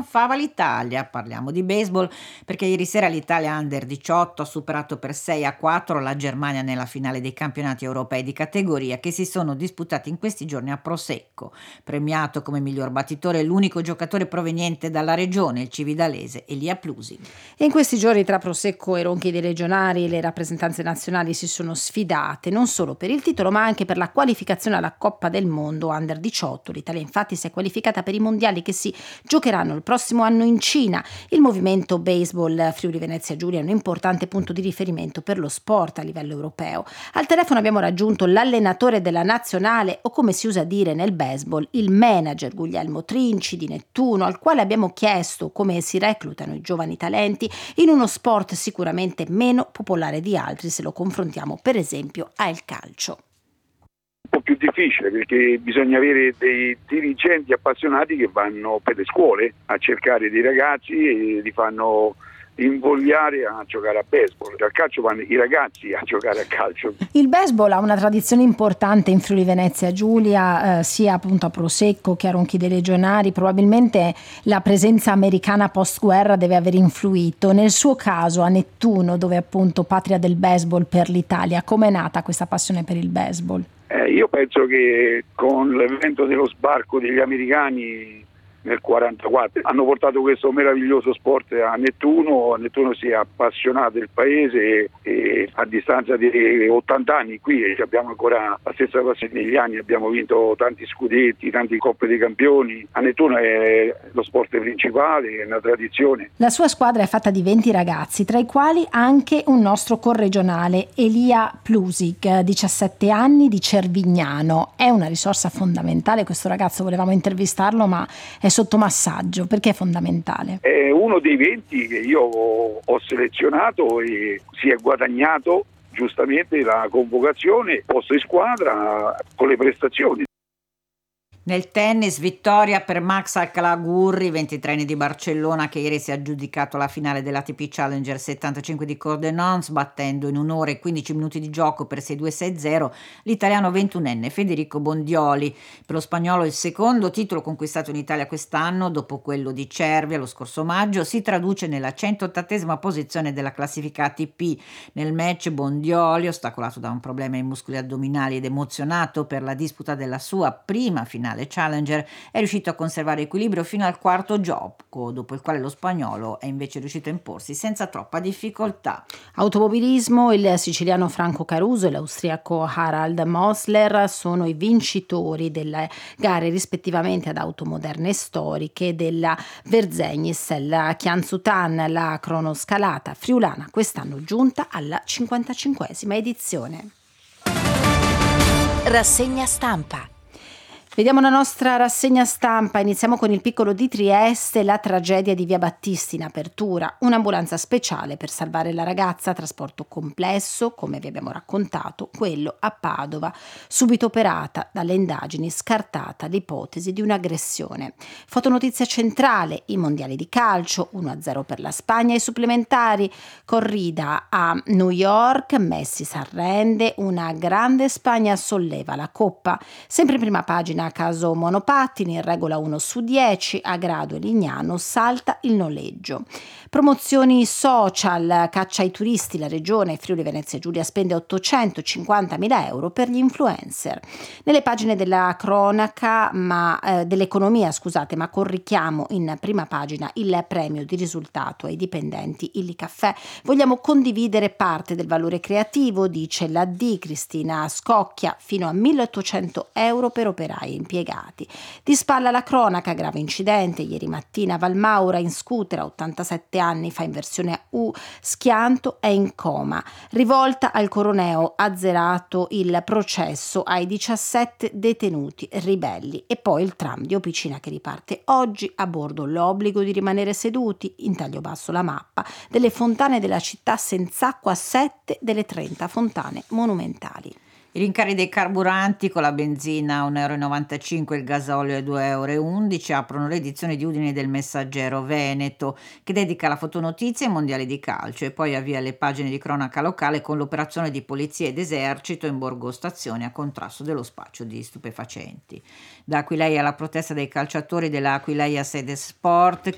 trionfava l'Italia. Parliamo di baseball perché ieri sera l'Italia Under 18 ha superato per 6-4 la Germania nella finale dei campionati europei di categoria che si sono disputati in questi giorni a Prosecco. Premiato come miglior battitore l'unico giocatore proveniente dalla regione, il cividalese Elia Plusi. E in questi giorni tra Prosecco e Ronchi dei Legionari le rappresentanze nazionali si sono sfidate non solo per il titolo ma anche per la qualificazione alla Coppa del Mondo Under 18. L'Italia infatti si è qualificata per i mondiali che si giocheranno il prossimo anno in Cina. Il movimento baseball Friuli Venezia Giulia è un importante punto di riferimento per lo sport a livello europeo. Al telefono abbiamo raggiunto l'allenatore della nazionale, o come si usa dire nel baseball, il manager Guglielmo Trinci di Nettuno, al quale abbiamo chiesto come si reclutano i giovani talenti in uno sport sicuramente meno popolare di altri se lo confrontiamo per esempio al calcio. Un po' più difficile perché bisogna avere dei dirigenti appassionati che vanno per le scuole a cercare dei ragazzi e li fanno invogliare a giocare a baseball. Al calcio vanno i ragazzi a giocare a calcio. Il baseball ha una tradizione importante in Friuli Venezia Giulia, sia appunto a Prosecco che a Ronchi dei Legionari. Probabilmente la presenza americana post-guerra deve aver influito. Nel suo caso a Nettuno, dove è appunto patria del baseball per l'Italia, com'è nata questa passione per il baseball? Io penso che con l'evento dello sbarco degli americani nel 1944 hanno portato questo meraviglioso sport a Nettuno. Nettuno si è appassionato il paese e a distanza di 80 anni qui abbiamo ancora la stessa passione. Negli anni abbiamo vinto tanti scudetti, tanti Coppe dei Campioni. A Nettuno è lo sport principale, è una tradizione. La sua squadra è fatta di 20 ragazzi, tra i quali anche un nostro corregionale, Elia Plusic, 17 anni, di Cervignano. È una risorsa fondamentale questo ragazzo, volevamo intervistarlo ma è sotto massaggio. Perché è fondamentale? È uno dei 20 che io ho selezionato e si è guadagnato giustamente la convocazione, posto in squadra con le prestazioni. Nel tennis, vittoria per Max Alcalá-Gurri, 23 di Barcellona, che ieri si è aggiudicato la finale dell'ATP Challenger 75 di Cordenons, battendo in 1 ora e 15 minuti di gioco per 6-2-6-0 l'italiano 21enne Federico Bondioli. Per lo spagnolo il secondo titolo conquistato in Italia quest'anno, dopo quello di Cervia lo scorso maggio, si traduce nella 108esima posizione della classifica ATP. Nel match Bondioli, ostacolato da un problema ai muscoli addominali ed emozionato per la disputa della sua prima finale Challenger, è riuscito a conservare equilibrio fino al quarto gioco, dopo il quale lo spagnolo è invece riuscito a imporsi senza troppa difficoltà. Automobilismo, il siciliano Franco Caruso e l'austriaco Harald Mosler sono i vincitori delle gare rispettivamente ad auto moderne e storiche della Verzegnis. La Chianzutan, la cronoscalata friulana, quest'anno giunta alla 55esima edizione. Rassegna stampa. Vediamo la nostra rassegna stampa. Iniziamo con il piccolo di Trieste, la tragedia di Via Battisti in apertura. Un'ambulanza speciale per salvare la ragazza, trasporto complesso, come vi abbiamo raccontato, quello a Padova, subito operata dalle indagini, scartata l'ipotesi di un'aggressione. Fotonotizia centrale, i mondiali di calcio, 1-0 per la Spagna, i supplementari, corrida a New York, Messi s'arrende, una grande Spagna solleva la coppa. Sempre in prima pagina caso monopattini, in regola 1 su 10, a Grado e Lignano salta il noleggio. Promozioni social, caccia ai turisti, la regione Friuli Venezia Giulia spende 850.000 euro per gli influencer. Nelle pagine della cronaca, dell'economia, ma con richiamo in prima pagina il premio di risultato ai dipendenti Illy Caffè. Vogliamo condividere parte del valore creativo, dice la D. Cristina Scocchia, fino a 1.800 euro per operai impiegati. Di spalla la cronaca, grave incidente ieri mattina a Valmaura, in scooter a 87 anni, fa inversione a U, schianto, è in coma. Rivolta al Coroneo, azzerato il processo ai 17 detenuti ribelli. E poi il tram di Opicina che riparte oggi, a bordo l'obbligo di rimanere seduti, in taglio basso la mappa delle fontane della città senza acqua, 7 delle 30 fontane monumentali. I rincari dei carburanti, con la benzina a 1,95 €, il gasolio a 2,11 € aprono l'edizione di Udine del Messaggero Veneto, che dedica la fotonotizia ai mondiali di calcio e poi avvia le pagine di cronaca locale con l'operazione di polizia ed esercito in Borgo Stazione a contrasto dello spaccio di stupefacenti. Da Aquileia alla protesta dei calciatori della Aquileia Sede Sport,